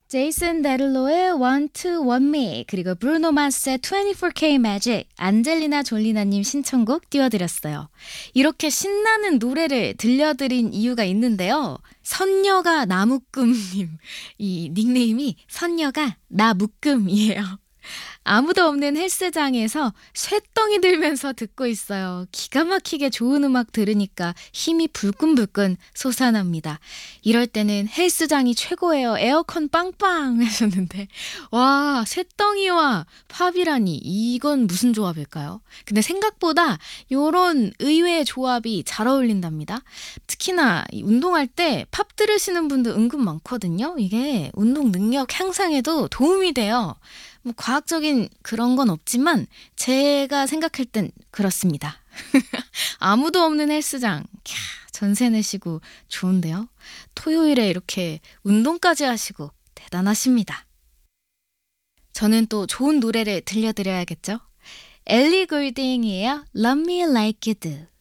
제이슨 데룰로의 Want to Want Me 그리고 브루노 마스의 24K Magic 안젤리나 졸리나님 신청곡 띄워드렸어요. 이렇게 신나는 노래를 들려드린 이유가 있는데요. 선녀가 나묶음님 이 닉네임이 선녀가 나묶음이에요. 아무도 없는 헬스장에서 쇳덩이 들면서 듣고 있어요. 기가 막히게 좋은 음악 들으니까 힘이 불끈불끈 솟아납니다. 이럴 때는 헬스장이 최고예요. 에어컨 빵빵 하셨는데 와 쇳덩이와 팝이라니 이건 무슨 조합일까요? 근데 생각보다 요런 의외의 조합이 잘 어울린답니다. 특히나 이 운동할 때 팝 들으시는 분들 은근 많거든요. 이게 운동 능력 향상에도 도움이 돼요. 뭐 과학적인 그런 건 없지만 제가 생각할 땐 그렇습니다. 아무도 없는 헬스장. 캬, 전세 내시고 좋은데요. 토요일에 이렇게 운동까지 하시고 대단하십니다. 저는 또 좋은 노래를 들려드려야겠죠. 엘리 골딩이에요. Love Me Like You Do.